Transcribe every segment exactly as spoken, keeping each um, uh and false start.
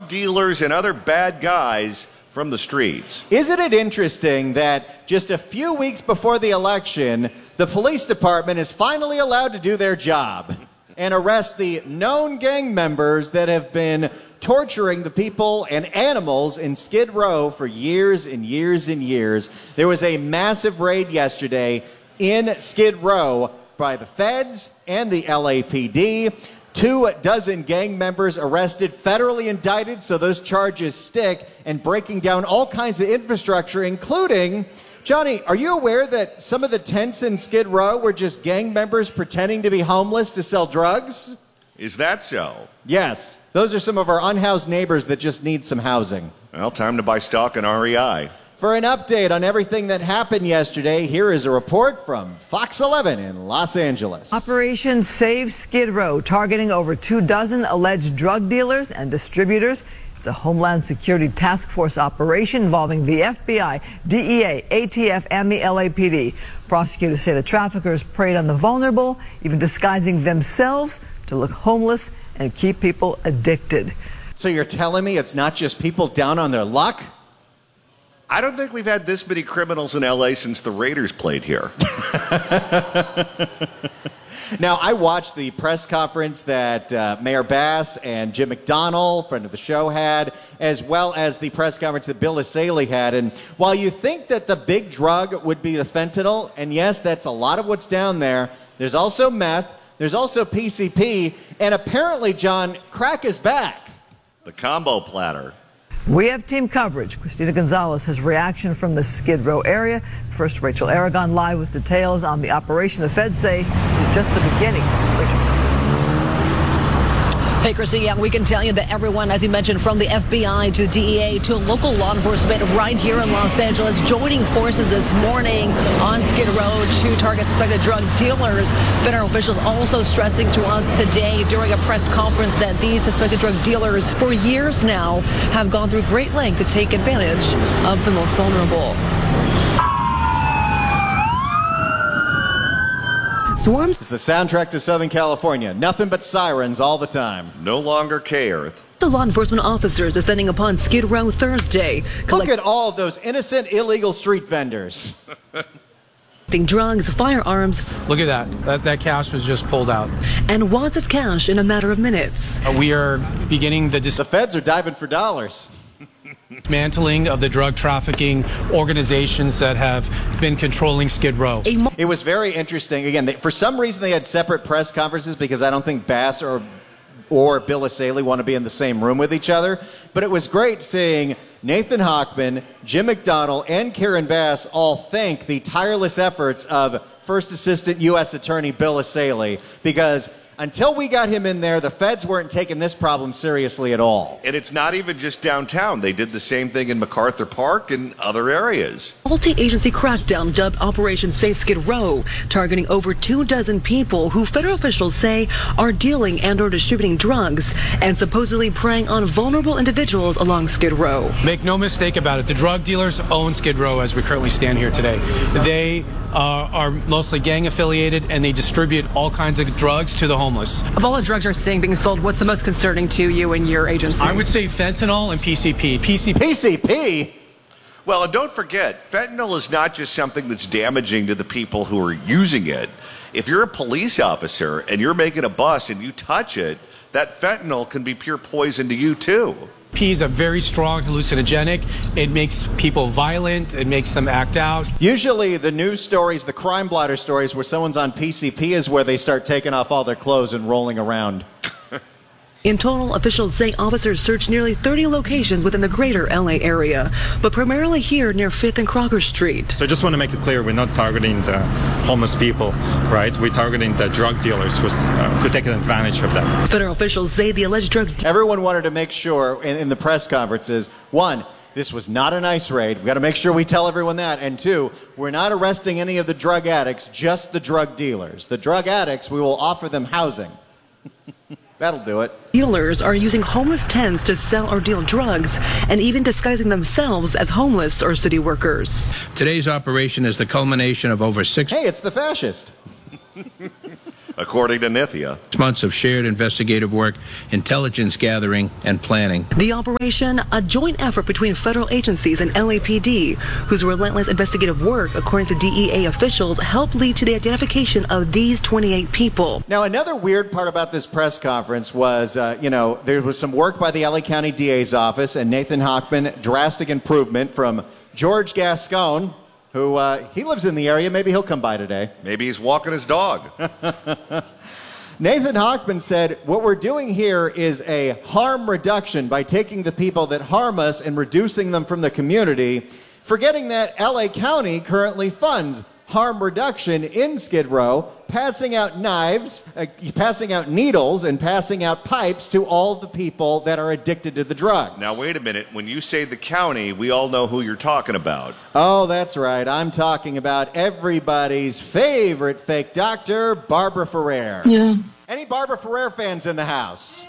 drug dealers and other bad guys from the streets. Isn't it interesting that just a few weeks before the election, the police department is finally allowed to do their job and arrest the known gang members that have been torturing the people and animals in Skid Row for years and years and years. There was a massive raid yesterday in Skid Row by the feds and the L A P D. Two dozen gang members arrested, federally indicted, so those charges stick, and breaking down all kinds of infrastructure, including... Johnny, are you aware that some of the tents in Skid Row were just gang members pretending to be homeless to sell drugs? Is that so? Yes. Those are some of our unhoused neighbors that just need some housing. Well, time to buy stock in R E I. For an update on everything that happened yesterday, here is a report from Fox eleven in Los Angeles. Operation Save Skid Row, targeting over two dozen alleged drug dealers and distributors. It's a Homeland Security Task Force operation involving the F B I, D E A, A T F, and the L A P D. Prosecutors say the traffickers preyed on the vulnerable, even disguising themselves to look homeless and keep people addicted. So you're telling me it's not just people down on their luck? I don't think we've had this many criminals in L A since the Raiders played here. Now, I watched the press conference that uh, Mayor Bass and Jim McDonnell, friend of the show, had, as well as the press conference that Bill Essayli had. And while you think that the big drug would be the fentanyl, and yes, that's a lot of what's down there, there's also meth, there's also P C P, and apparently, John, crack is back. The combo platter. We have team coverage. Christina Gonzalez has reaction from the Skid Row area. First, Rachel Aragon live with details on the operation the feds say is just the beginning. Rachel. Hey, Christy, yeah, we can tell you that everyone, as you mentioned, from the F B I to D E A to local law enforcement right here in Los Angeles, joining forces this morning on Skid Row to target suspected drug dealers. Federal officials also stressing to us today during a press conference that these suspected drug dealers for years now have gone through great lengths to take advantage of the most vulnerable. Swarms. It's the soundtrack to Southern California. Nothing but sirens all the time. No longer K-Earth. The law enforcement officers descending upon Skid Row Thursday. Look at all of those innocent illegal street vendors. Collecting drugs, firearms. Look at that. That, that cash was just pulled out. And wads of cash in a matter of minutes. Uh, we are beginning the... The feds are diving for dollars. Dismantling of the drug trafficking organizations that have been controlling Skid Row. It was very interesting. Again, they, for some reason they had separate press conferences because I don't think Bass or or Bill Essayli want to be in the same room with each other. But it was great seeing Nathan Hochman, Jim McDonnell, and Karen Bass all thank the tireless efforts of First Assistant U S Attorney Bill Essayli, because until we got him in there, the feds weren't taking this problem seriously at all. And it's not even just downtown. They did the same thing in MacArthur Park and other areas. Multi-agency crackdown dubbed Operation Safe Skid Row, targeting over two dozen people who federal officials say are dealing and or distributing drugs and supposedly preying on vulnerable individuals along Skid Row. Make no mistake about it. The drug dealers own Skid Row as we currently stand here today. They uh, are mostly gang affiliated and they distribute all kinds of drugs to the homeless. Of all the drugs you're seeing being sold, what's the most concerning to you and your agency? I would say fentanyl and P C P. P C P. P C P? Well, and don't forget, fentanyl is not just something that's damaging to the people who are using it. If you're a police officer and you're making a bust and you touch it, that fentanyl can be pure poison to you, too. P is a very strong hallucinogenic. It makes people violent. It makes them act out. Usually the news stories, the crime blotter stories where someone's on P C P is where they start taking off all their clothes and rolling around. In total, officials say officers searched nearly thirty locations within the greater L A area, but primarily here near fifth and Crocker Street. So I just want to make it clear, we're not targeting the homeless people, right? We're targeting the drug dealers who, uh, who take advantage of them. Federal officials say the alleged drug... Everyone wanted to make sure in, in the press conferences, one, this was not an ICE raid. We've got to make sure we tell everyone that. And two, we're not arresting any of the drug addicts, just the drug dealers. The drug addicts, we will offer them housing. That'll do it. Dealers are using homeless tents to sell or deal drugs and even disguising themselves as homeless or city workers. Today's operation is the culmination of over six... Hey, it's the fascist. according to Nithya. Months of shared investigative work, intelligence gathering, and planning. The operation, a joint effort between federal agencies and L A P D, whose relentless investigative work, according to D E A officials, helped lead to the identification of these twenty-eight people. Now, another weird part about this press conference was, uh, you know, there was some work by the L A County D A's office, and Nathan Hochman, drastic improvement from George Gascon, who, uh, he lives in the area. Maybe he'll come by today. Maybe he's walking his dog. Nathan Hochman said, what we're doing here is a harm reduction by taking the people that harm us and reducing them from the community, forgetting that L A County currently funds harm reduction in Skid Row, passing out knives, uh, passing out needles, and passing out pipes to all the people that are addicted to the drugs. Now, wait a minute. When you say the county, we all know who you're talking about. Oh, that's right. I'm talking about everybody's favorite fake doctor, Barbara Ferrer. Yeah. Any Barbara Ferrer fans in the house?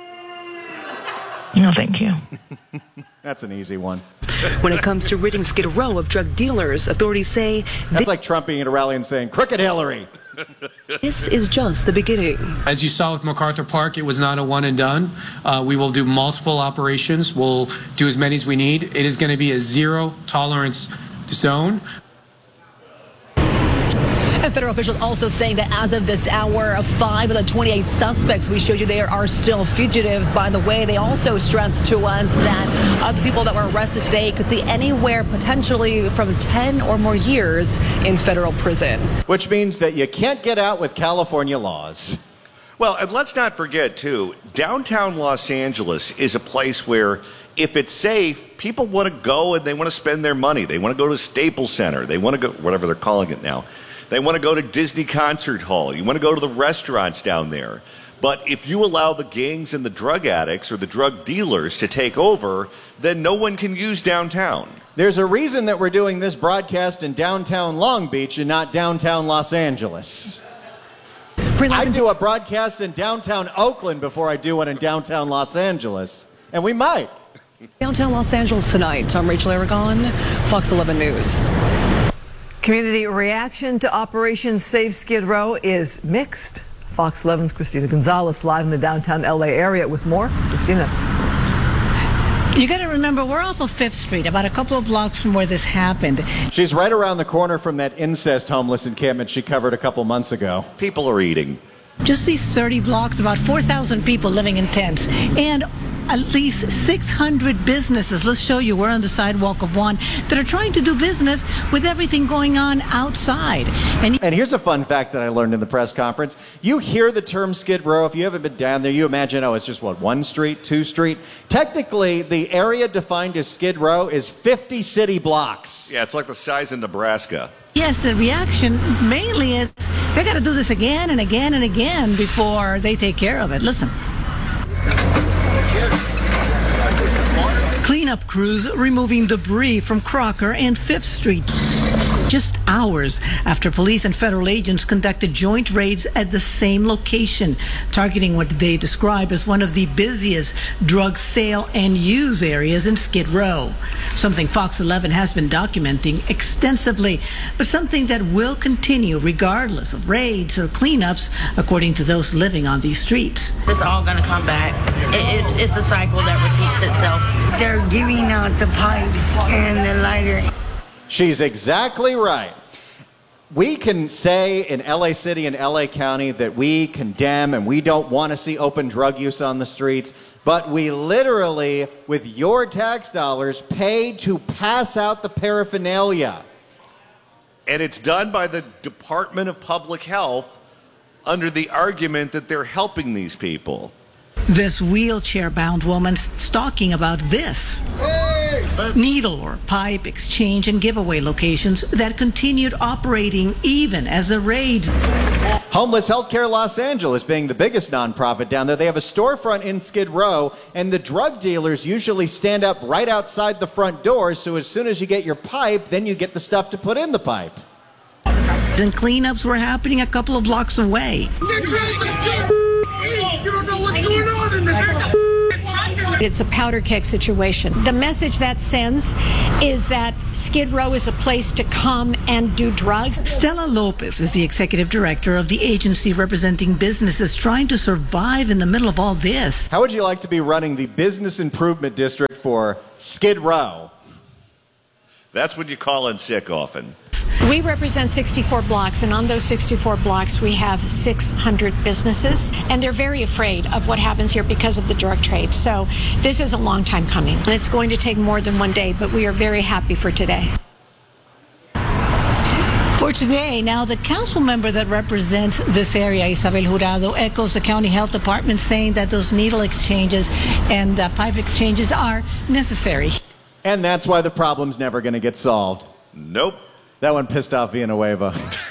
No, thank you. That's an easy one. When it comes to ridding Skid Row of drug dealers, authorities say That's like Trump being at a rally and saying, "Crooked Hillary." this is just the beginning. As you saw with MacArthur Park, it was not a one and done. Uh, we will do multiple operations. We'll do as many as we need. It is going to be a zero tolerance zone. And federal officials also saying that as of this hour, five of the twenty-eight suspects we showed you there are still fugitives. By the way, they also stressed to us that of the people that were arrested today could see anywhere potentially from ten or more years in federal prison. Which means that you can't get out with California laws. Well, and let's not forget, too, downtown Los Angeles is a place where if it's safe, people want to go and they want to spend their money. They want to go to Staples Center. They want to go, whatever they're calling it now. They want to go to Disney Concert Hall. You want to go to the restaurants down there. But if you allow the gangs and the drug addicts or the drug dealers to take over, then no one can use downtown. There's a reason that we're doing this broadcast in downtown Long Beach and not downtown Los Angeles. I do a broadcast in downtown Oakland before I do one in downtown Los Angeles. And we might. Downtown Los Angeles tonight. I'm Rachel Aragon, Fox eleven News. Community reaction to Operation Save Skid Row is mixed. Fox eleven's Christina Gonzalez live in the downtown L A area with more. Christina. You got to remember, we're off of Fifth Street, about a couple of blocks from where this happened. She's right around the corner from that incest homeless encampment she covered a couple months ago. People are eating. Just these thirty blocks, about four thousand people living in tents, and at least six hundred businesses. Let's show you. We're on the sidewalk of one that are trying to do business with everything going on outside. And, and here's a fun fact that I learned in the press conference. You hear the term Skid Row. If you haven't been down there, you imagine, oh, it's just, what, one street, two street? Technically, the area defined as Skid Row is fifty city blocks. Yeah, it's like the size of Nebraska. Yes, the reaction mainly is they got to do this again and again and again before they take care of it. Listen. Cleanup crews removing debris from Crocker and Fifth Street. Just hours after police and federal agents conducted joint raids at the same location, targeting what they describe as one of the busiest drug sale and use areas in Skid Row. Something Fox eleven has been documenting extensively, but something that will continue regardless of raids or cleanups, according to those living on these streets. It's all going to come back. It's, it's a cycle that repeats itself. They're giving out the pipes and the lighter. She's exactly right. We can say in L A City and L A County that we condemn and we don't want to see open drug use on the streets, but we literally, with your tax dollars, pay to pass out the paraphernalia. And it's done by the Department of Public Health under the argument that they're helping these people. This wheelchair-bound woman's talking about this. Needle or pipe exchange and giveaway locations that continued operating even as a raid. Homeless Healthcare Los Angeles being the biggest nonprofit down there. They have a storefront in Skid Row, and the drug dealers usually stand up right outside the front door, so as soon as you get your pipe, then you get the stuff to put in the pipe. And cleanups were happening a couple of blocks away. It's a powder keg situation. The message that sends is that Skid Row is a place to come and do drugs. Stella Lopez is the executive director of the agency representing businesses trying to survive in the middle of all this. How would you like to be running the business improvement district for Skid Row? That's when you call in sick often. We represent sixty-four blocks, and on those sixty-four blocks, we have six hundred businesses, and they're very afraid of what happens here because of the drug trade. So this is a long time coming, and it's going to take more than one day, but we are very happy for today. For today, now the council member that represents this area, Isabel Jurado, echoes the county health department saying that those needle exchanges and uh, pipe exchanges are necessary. And that's why the problem's never going to get solved. Nope. That one pissed off Villanueva.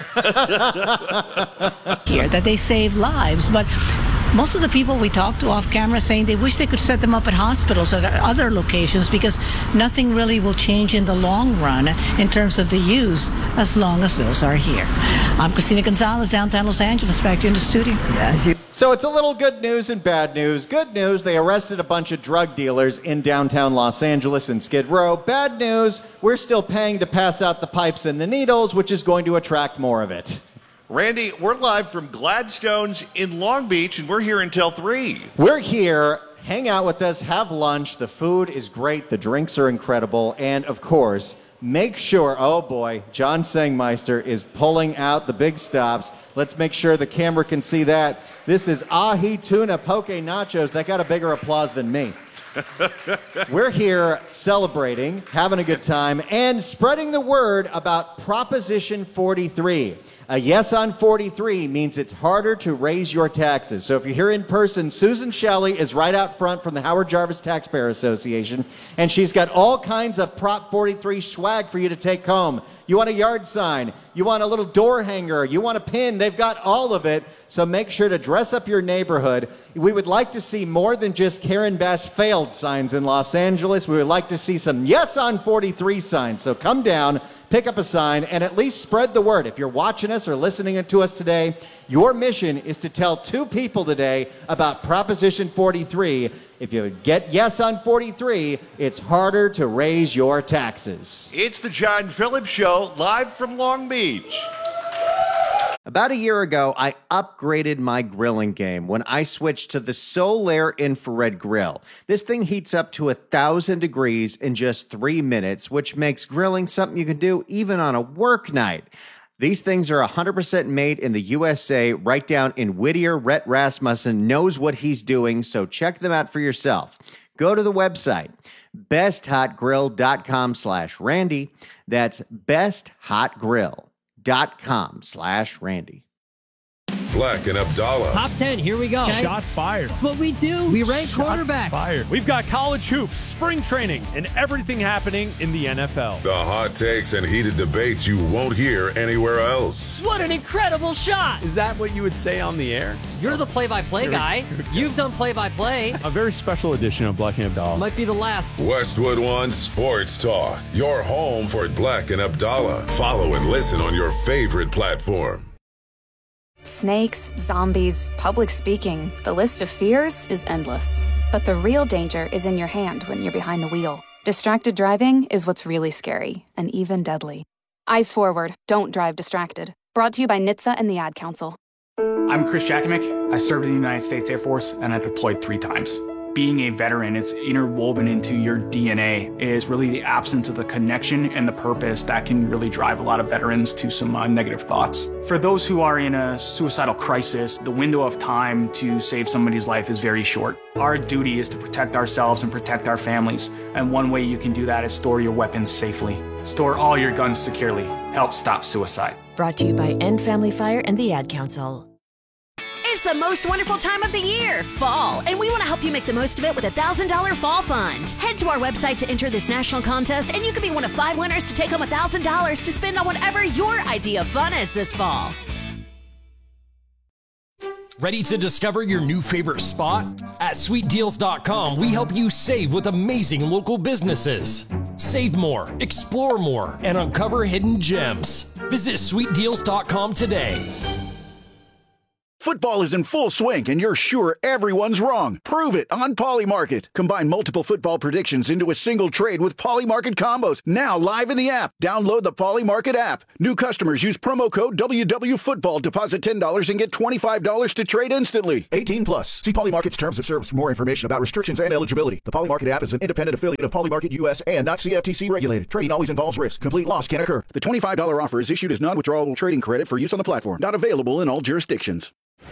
Here, that they save lives, but most of the people we talked to off camera saying they wish they could set them up at hospitals or other locations because nothing really will change in the long run in terms of the use as long as those are here. I'm Christina Gonzalez, downtown Los Angeles, back to you in the studio. As you So it's a little good news and bad news. Good news, they arrested a bunch of drug dealers in downtown Los Angeles and Skid Row. Bad news, we're still paying to pass out the pipes and the needles, which is going to attract more of it. Randy, we're live from Gladstone's in Long Beach, and we're here until three. We're here. Hang out with us, have lunch. The food is great. The drinks are incredible. And, of course, make sure, oh boy, John Sengmeister is pulling out the big stops. Let's make sure the camera can see that. This is ahi tuna poke nachos. That got a bigger applause than me. We're here celebrating, having a good time, and spreading the word about Proposition forty-three. A yes on forty-three means it's harder to raise your taxes. So if you're here in person, Susan Shelley is right out front from the Howard Jarvis Taxpayer Association, and she's got all kinds of Prop forty-three swag for you to take home. You want a yard sign, you want a little door hanger, you want a pin, they've got all of it. So make sure to dress up your neighborhood. We would like to see more than just Karen Bass failed signs in Los Angeles. We would like to see some yes on forty-three signs. So come down, pick up a sign, and at least spread the word. If you're watching us or listening to us today, your mission is to tell two people today about Proposition forty-three. If you get yes on forty-three, it's harder to raise your taxes. It's the John Phillips Show, live from Long Beach. About a year ago, I upgraded my grilling game when I switched to the Solaire infrared grill. This thing heats up to a thousand degrees in just three minutes, which makes grilling something you can do even on a work night. These things are one hundred percent made in the U S A, right down in Whittier. Rhett Rasmussen knows what he's doing, so check them out for yourself. Go to the website, besthotgrill.com slash Randy. That's besthotgrill. Dot com slash Randy. Black and Abdallah. Top ten, here we go. Okay. Shots fired. That's what we do. We rank Shots quarterbacks. Fired. We've got college hoops, spring training, and everything happening in the N F L. The hot takes and heated debates you won't hear anywhere else. What an incredible shot. Is that what you would say on the air? You're the play-by-play guy. You've done play-by-play. A very special edition of Black and Abdallah. Might be the last. Westwood One Sports Talk. Your home for Black and Abdallah. Follow and listen on your favorite platform. Snakes, zombies, public speaking. The list of fears is endless. But the real danger is in your hand when you're behind the wheel. Distracted driving is what's really scary and even deadly. Eyes forward. Don't drive distracted. Brought to you by N H T S A and the Ad Council. I'm Chris Jakimick. I served in the United States Air Force and I deployed three times. Being a veteran, it's interwoven into your D N A. It is really the absence of the connection and the purpose that can really drive a lot of veterans to some uh, negative thoughts. For those who are in a suicidal crisis, the window of time to save somebody's life is very short. Our duty is to protect ourselves and protect our families. And one way you can do that is store your weapons safely. Store all your guns securely. Help stop suicide. Brought to you by End Family Fire and the Ad Council. It's the most wonderful time of the year, fall, and we want to help you make the most of it with a one thousand dollars Fall Fund. Head to our website to enter this national contest, and you could be one of five winners to take home one thousand dollars to spend on whatever your idea of fun is this fall. Ready to discover your new favorite spot? At sweet deals dot com, we help you save with amazing local businesses. Save more, explore more, and uncover hidden gems. Visit sweet deals dot com today. Football is in full swing, and you're sure everyone's wrong. Prove it on Polymarket. Combine multiple football predictions into a single trade with Polymarket combos. Now live in the app. Download the Polymarket app. New customers use promo code W W Football. Deposit ten dollars and get twenty-five dollars to trade instantly. eighteen plus. See Polymarket's terms of service for more information about restrictions and eligibility. The Polymarket app is an independent affiliate of Polymarket U S and not C F T C regulated. Trading always involves risk. Complete loss can occur. The twenty-five dollars offer is issued as non-withdrawable trading credit for use on the platform. Not available in all jurisdictions.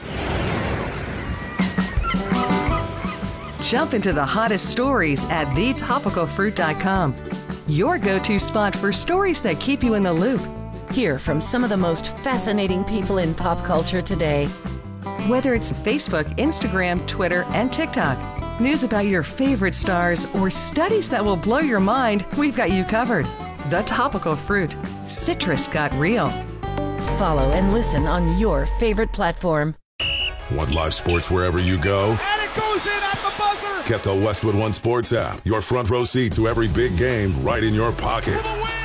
Jump into the hottest stories at the topical fruit dot com. Your go-to spot for stories that keep you in the loop. Hear from some of the most fascinating people in pop culture today. Whether it's Facebook, Instagram, Twitter, and TikTok, news about your favorite stars, or studies that will blow your mind, we've got you covered. The Topical Fruit. Citrus got real. Follow and listen on your favorite platform. Want live sports wherever you go? And it goes in at the buzzer! Get the Westwood One Sports app. Your front row seat to every big game right in your pocket.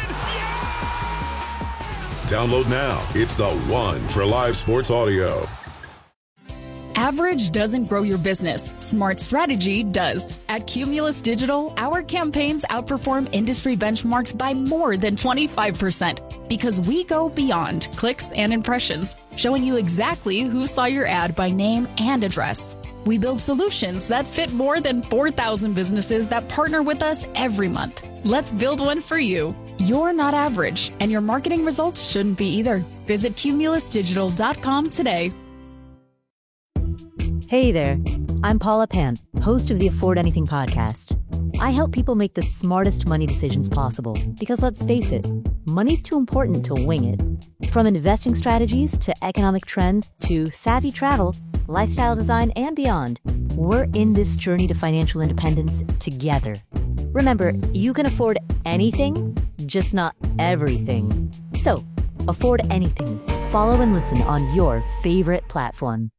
Download now. It's the one for live sports audio. Average doesn't grow your business. Smart strategy does. At Cumulus Digital, our campaigns outperform industry benchmarks by more than twenty-five percent because we go beyond clicks and impressions, showing you exactly who saw your ad by name and address. We build solutions that fit more than four thousand businesses that partner with us every month. Let's build one for you. You're not average, and your marketing results shouldn't be either. Visit cumulus digital dot com today. Hey there, I'm Paula Pan, host of the Afford Anything podcast. I help people make the smartest money decisions possible because let's face it, money's too important to wing it. From investing strategies to economic trends to savvy travel, lifestyle design, and beyond, we're in this journey to financial independence together. Remember, you can afford anything, just not everything. So, afford anything. Follow and listen on your favorite platform.